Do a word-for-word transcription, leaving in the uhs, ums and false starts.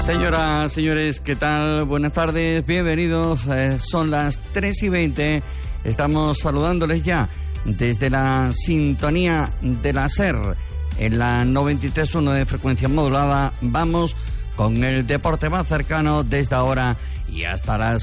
Señoras, señores, ¿qué tal? Buenas tardes, bienvenidos. Eh, son las tres y veinte. Estamos saludándoles ya desde la sintonía de la SER en la noventa y tres punto uno de frecuencia modulada. Vamos con el deporte más cercano desde ahora y hasta las